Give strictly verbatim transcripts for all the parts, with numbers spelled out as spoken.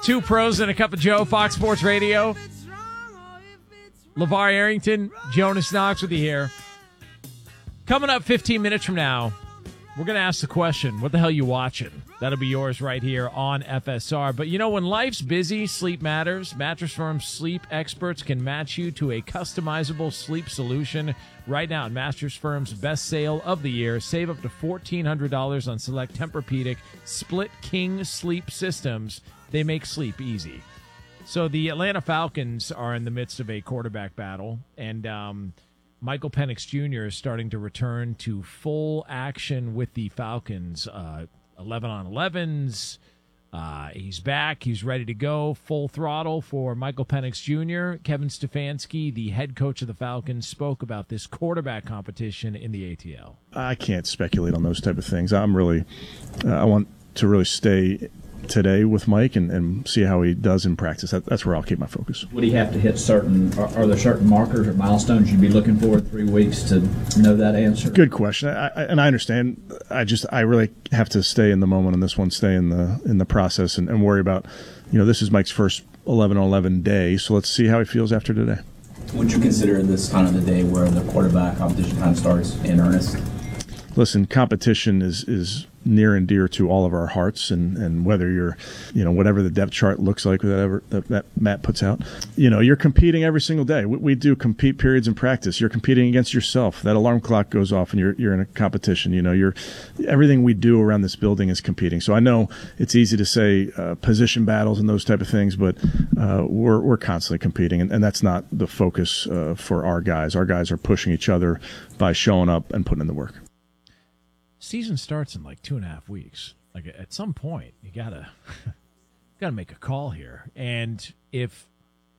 Two pros and a cup of Joe, Fox Sports Radio. LeVar Arrington, Jonas Knox with you here. Coming up fifteen minutes from now, we're going to ask the question, what the hell you watching? That'll be yours right here on F S R. But you know, when life's busy, sleep matters. Mattress Firm sleep experts can match you to a customizable sleep solution. Right now, Mattress Firm's best sale of the year. Save up to fourteen hundred dollars on select Tempur-Pedic Split King sleep systems. They make sleep easy. So the Atlanta Falcons are in the midst of a quarterback battle, and um, Michael Penix Junior is starting to return to full action with the Falcons. Uh, eleven on elevens. Uh, he's back. He's ready to go. Full throttle for Michael Penix Junior Kevin Stefanski, the head coach of the Falcons, spoke about this quarterback competition in the A T L. I can't speculate on those type of things. I'm really, uh, I want to really stay today with Mike and, and see how he does in practice. That, that's where I'll keep my focus. Would he have to hit certain, are, are there certain markers or milestones you'd be looking for in three weeks to know that answer? Good question. I, I, and I understand. I just, I really have to stay in the moment on this one, stay in the, in the process and, and worry about, you know, this is Mike's first eleven on eleven day. So let's see how he feels after today. Would you consider this kind of the day where the quarterback competition kind of starts in earnest? Listen, competition is, is near and dear to all of our hearts, and, and whether you're, you know, whatever the depth chart looks like whatever that, that Matt puts out, you know, you're competing every single day. We, we do compete periods in practice. You're competing against yourself. That alarm clock goes off and you're you're in a competition. You know, you're everything we do around this building is competing. So I know it's easy to say uh, position battles and those type of things, but uh, we're we're constantly competing, and, and that's not the focus uh, for our guys. Our guys are pushing each other by showing up and putting in the work. Season starts in like two and a half weeks. Like at some point, you gotta gotta make a call here. And if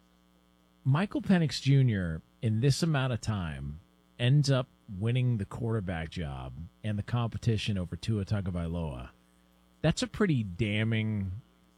Michael Penix Junior in this amount of time ends up winning the quarterback job and the competition over Tua Tagovailoa, that's a pretty damning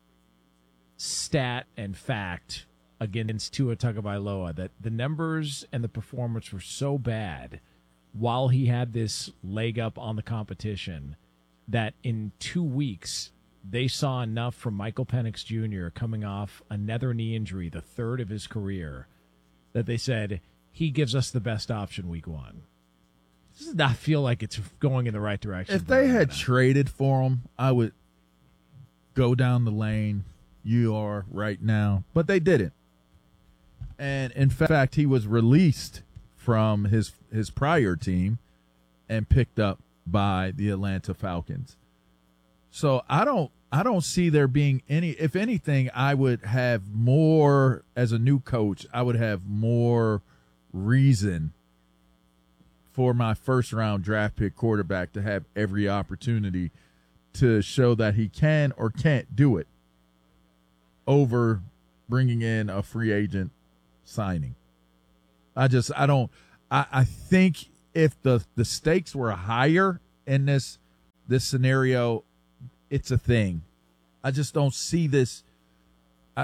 stat and fact against Tua Tagovailoa, that the numbers and the performance were so bad while he had this leg up on the competition that in two weeks they saw enough from Michael Penix Junior coming off another knee injury, the third of his career, that they said, he gives us the best option week one. This does not feel like it's going in the right direction. If they had traded for him, I would go down the lane you are right now. But they didn't. And, in fact, he was released from his his prior team and picked up by the Atlanta Falcons. So I don't I don't see there being any, if anything, I would have more, as a new coach, I would have more reason for my first round draft pick quarterback to have every opportunity to show that he can or can't do it over bringing in a free agent signing. I just, I don't, I, I think if the, the stakes were higher in this, this scenario, it's a thing. I just don't see this. I,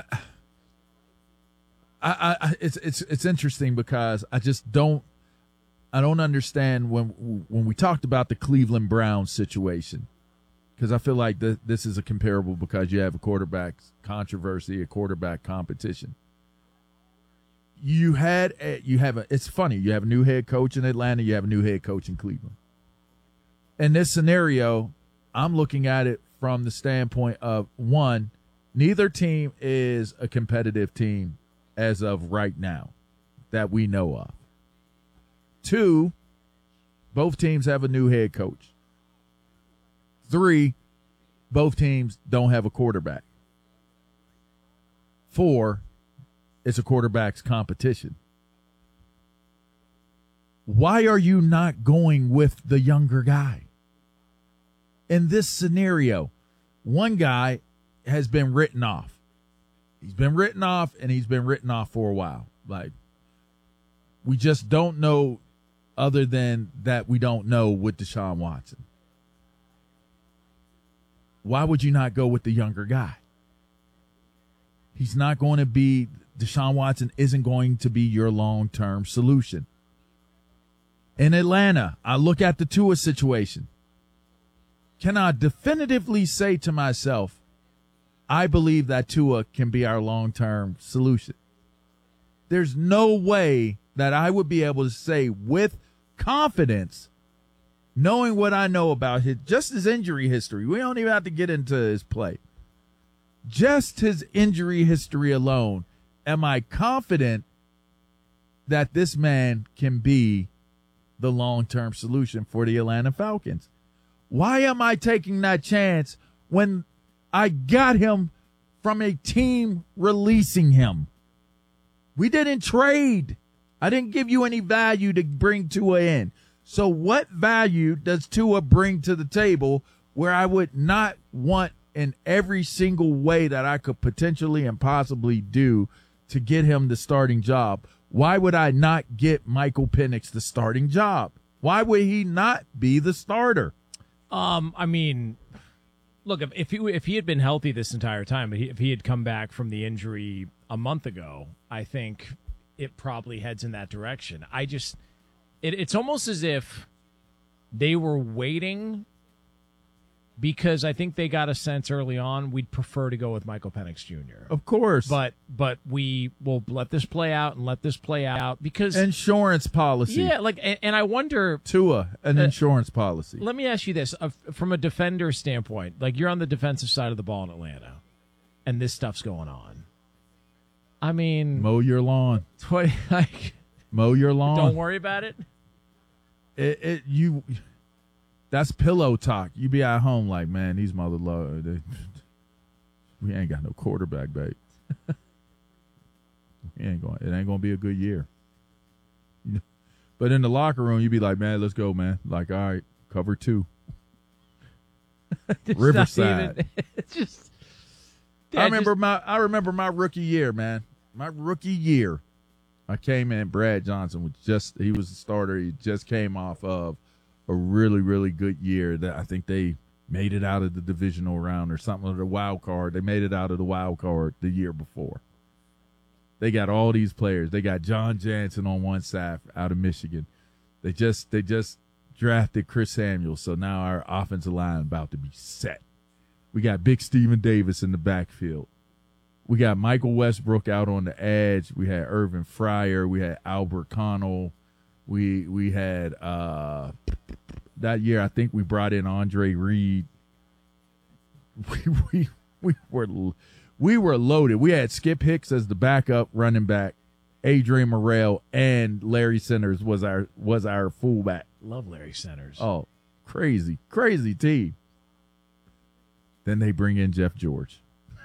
I, I it's, it's, it's interesting because I just don't, I don't understand when, when we talked about the Cleveland Browns situation, because I feel like the, this is a comparable because you have a quarterback controversy, a quarterback competition. You had a, you have a, it's funny, you have a new head coach in Atlanta, you have a new head coach in Cleveland. In this scenario, I'm looking at it from the standpoint of, one, neither team is a competitive team as of right now that we know of. Two, both teams have a new head coach. Three, both teams don't have a quarterback. Four, it's a quarterback's competition. Why are you not going with the younger guy? In this scenario, one guy has been written off. He's been written off, and he's been written off for a while. Like, we just don't know, other than that we don't know with Deshaun Watson. Why would you not go with the younger guy? He's not going to be, Deshaun Watson isn't going to be your long-term solution. In Atlanta, I look at the Tua situation. Can I definitively say to myself, I believe that Tua can be our long-term solution. There's no way that I would be able to say with confidence, knowing what I know about his, just his injury history. We don't even have to get into his play. Just his injury history alone, am I confident that this man can be the long-term solution for the Atlanta Falcons? Why am I taking that chance when I got him from a team releasing him? We didn't trade. I didn't give you any value to bring Tua in. So what value does Tua bring to the table where I would not want in every single way that I could potentially and possibly do to get him the starting job? Why would I not get Michael Penix the starting job? Why would he not be the starter? Um, I mean, look, if if he, if he had been healthy this entire time, if he had come back from the injury a month ago, I think it probably heads in that direction. I just, it, it's almost as if they were waiting because I think they got a sense early on we'd prefer to go with Michael Penix Junior Of course. But but we will let this play out and let this play out because insurance policy. Yeah, like and, and I wonder Tua, an uh, insurance policy. Let me ask you this, uh, from a defender standpoint, like you're on the defensive side of the ball in Atlanta and this stuff's going on. I mean, mow your lawn. What, like, mow your lawn. Don't worry about it. It, it you. That's pillow talk. You be at home like, man, these mother love. They, we ain't got no quarterback, babe. we ain't going. It ain't gonna be a good year. You know? But in the locker room, you be like, man, let's go, man. Like, all right, cover two. Riverside. Even, it's just. Yeah, I remember just, my. I remember my rookie year, man. My rookie year, I came in. Brad Johnson was just. He was the starter. He just came off of a really, really good year that I think they made it out of the divisional round or something, or the wild card. They made it out of the wild card the year before. They got all these players. They got John Jansen on one side out of Michigan. They just they just drafted Chris Samuels, so now our offensive line about to be set. We got Big Steven Davis in the backfield. We got Michael Westbrook out on the edge. We had Irvin Fryer. We had Albert Connell. We we had uh, that year. I think we brought in Andre Reed. We we we were we were loaded. We had Skip Hicks as the backup running back. Adrian Morrell and Larry Centers was our was our fullback. Love Larry Centers. Oh, crazy, crazy team. Then they bring in Jeff George.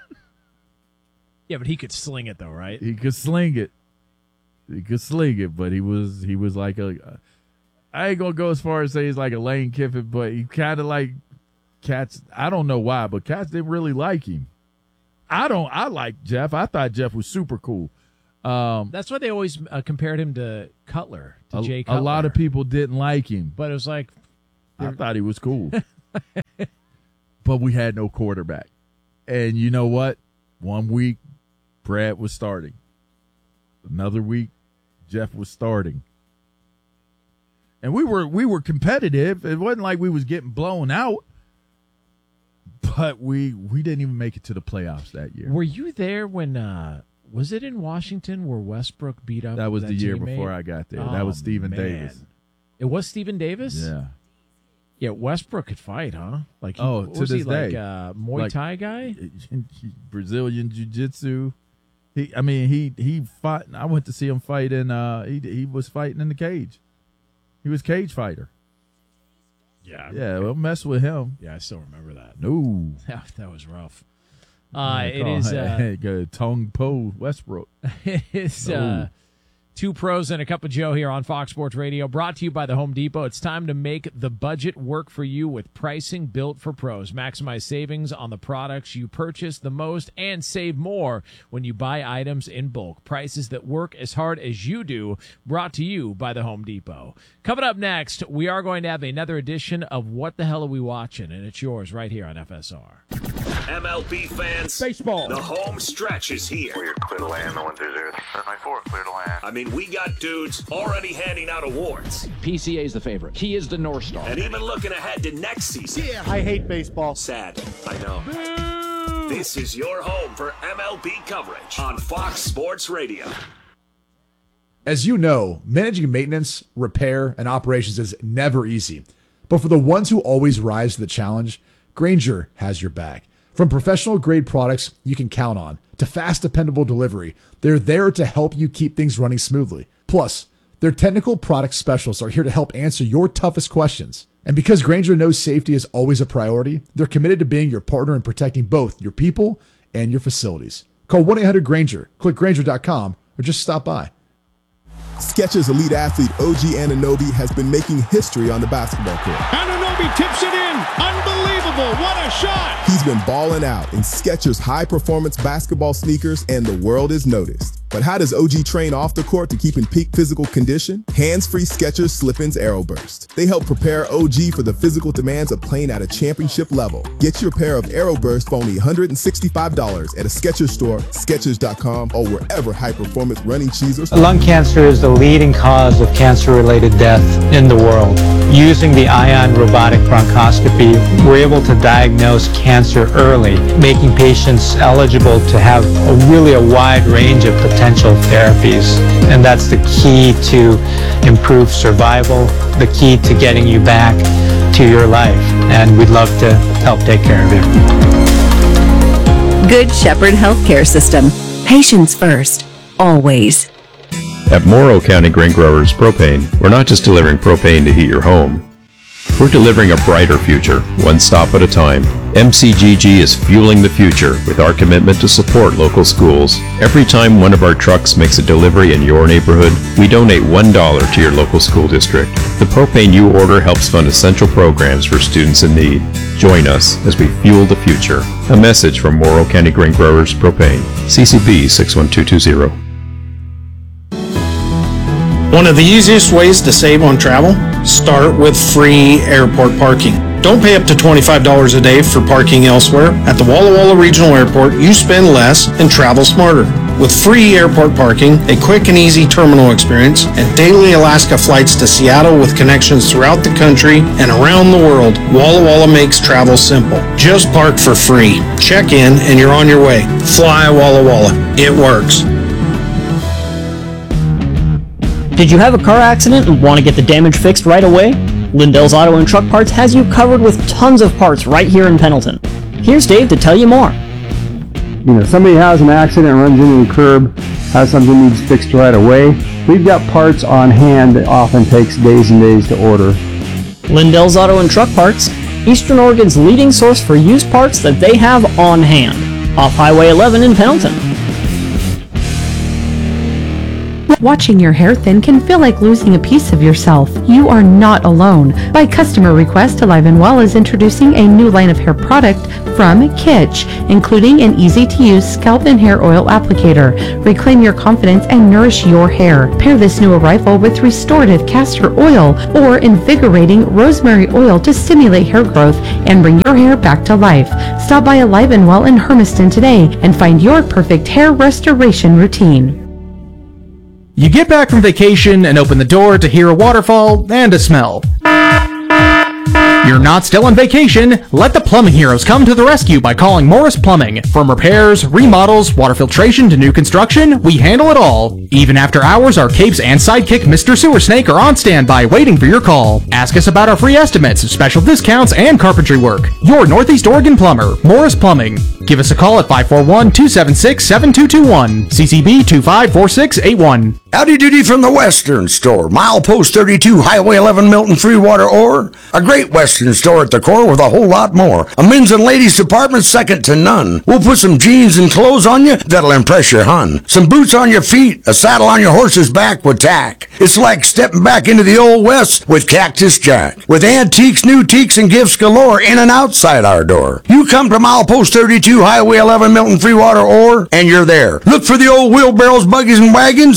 Yeah, but he could sling it though, right? He could sling it. He could sling it, but he was he was like a. I ain't gonna go as far as say he's like a Lane Kiffin, but he kind of like Cats. I don't know why, but Cats didn't really like him. I don't. I like Jeff. I thought Jeff was super cool. Um, That's why they always uh, compared him to Cutler, to a, Jay Cutler. A lot of people didn't like him, but it was like I thought he was cool. But we had no quarterback, and you know what? One week, Brad was starting. Another week, Jeff was starting. And we were we were competitive. It wasn't like we was getting blown out. But we we didn't even make it to the playoffs that year. Were you there when uh, was it in Washington where Westbrook beat up? That was that the year teammate? before I got there. Oh, that was Stephen man. Davis. It was Stephen Davis? Yeah. Yeah, Westbrook could fight, huh? Like he, oh, to this he, day, like a Muay like, Thai guy, Brazilian Jiu-Jitsu. He, I mean, he he fought. I went to see him fight in. Uh, he he was fighting in the cage. He was cage fighter. Yeah, yeah. We'll mess with him. Yeah, I still remember that. No, that, that was rough. Uh, it is uh, go Tong Po Westbrook. It is no. uh, Two Pros and a Cup of Joe here on Fox Sports Radio, brought to you by the Home Depot. It's time to make the budget work for you with pricing built for pros. Maximize savings on the products you purchase the most and save more when you buy items in bulk. Prices that work as hard as you do, brought to you by the Home Depot. Coming up next, we are going to have another edition of What the Hell Are We Watching? And it's yours right here on F S R. M L B fans, baseball. The home stretch is here. We're clear to land, no one through there. seven four, clear to land. I mean, we got dudes already handing out awards. P C A is the favorite. He is the North Star. And even looking ahead to next season. Yeah, I hate baseball. Sad, I know. Boo! This is your home for M L B coverage on Fox Sports Radio. As you know, managing maintenance, repair, and operations is never easy. But for the ones who always rise to the challenge, Grainger has your back. From professional-grade products you can count on to fast, dependable delivery, they're there to help you keep things running smoothly. Plus, their technical product specialists are here to help answer your toughest questions. And because Grainger knows safety is always a priority, they're committed to being your partner in protecting both your people and your facilities. Call one eight hundred Grainger, click Grainger dot com, or just stop by. Skechers elite athlete O G Anunoby has been making history on the basketball court. Anunoby tips it in. Unbelievable. What a shot. He's been balling out in Skechers high-performance basketball sneakers, and the world is noticed. But how does O G train off the court to keep in peak physical condition? Hands-free Skechers Slip-ins Aeroburst. They help prepare O G for the physical demands of playing at a championship level. Get your pair of Aeroburst for only one hundred sixty-five dollars at a Skechers store, Skechers dot com, or wherever high-performance running shoes are sold. Lung cancer is the leading cause of cancer-related death in the world. Using the Ion robotic bronchoscopy, we're able to diagnose cancer early, making patients eligible to have a really a wide range of potential therapies. And that's the key to improve survival, the key to getting you back to your life. And we'd love to help take care of you. Good Shepherd Healthcare System. Patients first, always. At Morrow County Grain Growers Propane, we're not just delivering propane to heat your home. We're delivering a brighter future, one stop at a time. M C G G is fueling the future with our commitment to support local schools. Every time one of our trucks makes a delivery in your neighborhood, we donate one dollar to your local school district. The propane you order helps fund essential programs for students in need. Join us as we fuel the future. A message from Morrow County Grain Growers Propane. C C B six one two two zero. One of the easiest ways to save on travel? Start with free airport parking. Don't pay up to twenty-five dollars a day for parking elsewhere. At the Walla Walla Regional Airport, you spend less and travel smarter. With free airport parking, a quick and easy terminal experience, and daily Alaska flights to Seattle with connections throughout the country and around the world, Walla Walla makes travel simple. Just park for free. Check in and you're on your way. Fly Walla Walla. It works. Did you have a car accident and want to get the damage fixed right away? Lindell's Auto and Truck Parts has you covered with tons of parts right here in Pendleton. Here's Dave to tell you more. You know, somebody has an accident, runs into a curb, has something needs fixed right away. We've got parts on hand that often takes days and days to order. Lindell's Auto and Truck Parts, Eastern Oregon's leading source for used parts that they have on hand. Off Highway eleven in Pendleton. Watching your hair thin can feel like losing a piece of yourself. You are not alone. By customer request, Alive and Well is introducing a new line of hair product from Kitsch, including an easy-to-use scalp and hair oil applicator. Reclaim your confidence and nourish your hair. Pair this new arrival with restorative castor oil or invigorating rosemary oil to stimulate hair growth and bring your hair back to life. Stop by Alive and Well in Hermiston today and find your perfect hair restoration routine. You get back from vacation and open the door to hear a waterfall and a smell. You're not still on vacation. Let the plumbing heroes come to the rescue by calling Morris Plumbing. From repairs, remodels, water filtration to new construction, we handle it all. Even after hours, our capes and sidekick Mister Sewer Snake are on standby waiting for your call. Ask us about our free estimates, special discounts, and carpentry work. Your Northeast Oregon plumber, Morris Plumbing. Give us a call at five four one, two seven six, seven two two one. C C B two five four six eight one. Howdy doody from the Western Store. Milepost thirty-two, Highway eleven, Milton Freewater Ore. A great Western store at the core with a whole lot more. A men's and ladies department second to none. We'll put some jeans and clothes on you that'll impress your hun. Some boots on your feet, a saddle on your horse's back with tack. It's like stepping back into the old West with Cactus Jack. With antiques, new teaks, and gifts galore in and outside our door. You come to Milepost thirty-two, Highway eleven, Milton Freewater Ore, and you're there. Look for the old wheelbarrows, buggies, and wagons, and you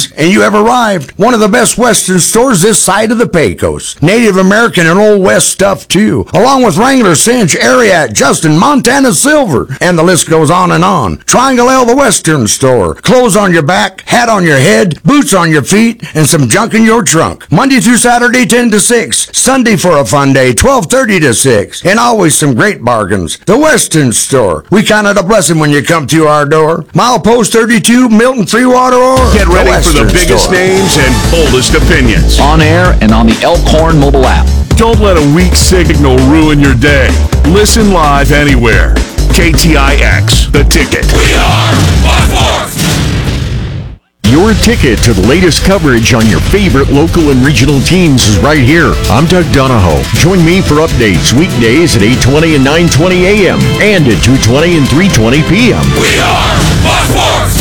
have arrived. One of the best Western stores this side of the Pecos. Native American and Old West stuff too, along with Wrangler, Cinch, Ariat, Justin, Montana Silver, and the list goes on and on. Triangle L, the Western store. Clothes on your back, hat on your head, boots on your feet, and some junk in your trunk. Monday through Saturday, ten to six. Sunday for a fun day, twelve thirty to six. And always some great bargains. The Western store. We count it a blessing when you come to our door. Milepost thirty-two, Milton Free Water Ore. Get ready the for the biggest store. names and boldest opinions. On air and on the Elkhorn mobile app. Don't let a weak signal ruin your day. Listen live anywhere. K T I X, The Ticket. We are one-fourth. Your ticket to the latest coverage on your favorite local and regional teams is right here. I'm Doug Donahoe. Join me for updates weekdays at eight twenty and nine twenty a.m. and at two twenty and three twenty p.m. We are one-fourth.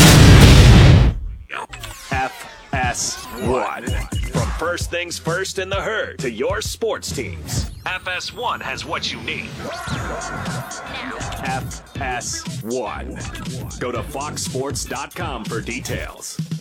F S one. From first things first in the herd to your sports teams, F S one has what you need. F S one. Go to fox sports dot com for details.